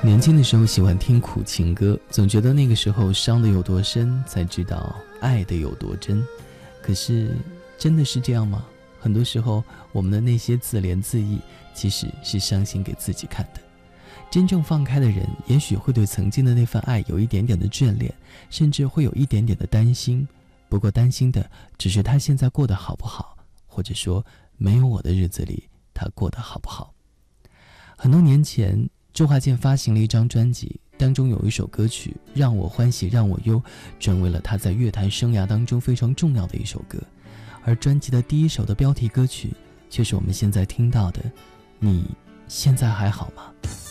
年轻的时候喜欢听苦情歌，总觉得那个时候伤得有多深，才知道爱的有多真。可是真的是这样吗？很多时候我们的那些自怜自艾，其实是伤心给自己看的。真正放开的人，也许会对曾经的那份爱有一点点的眷恋，甚至会有一点点的担心。不过担心的只是他现在过得好不好，或者说没有我的日子里他过得好不好。很多年前，周华健发行了一张专辑，当中有一首歌曲《让我欢喜让我忧》，成为了他在乐坛生涯当中非常重要的一首歌。而专辑的第一首的标题歌曲，却是我们现在听到的《你现在还好吗》。